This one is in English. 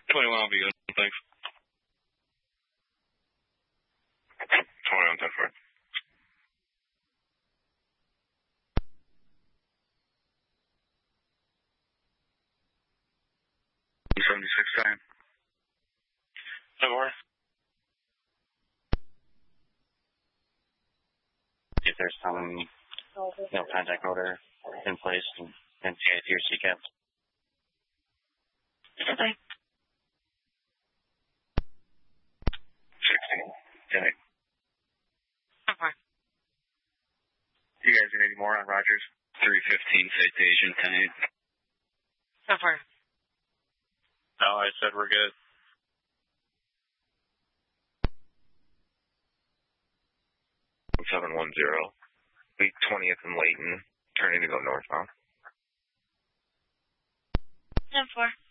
21 will be good. Thanks. 21, 10-4. 76 time. 10-4. If there's some contact order in place and CIT or CCAP. Okay. 16, 10-8. 10-4. You guys need any more on Rogers? 315 citation 10-8. 10-4. No, I said we're good. 710. Week 20th in Layton, turning to go northbound. 10-4.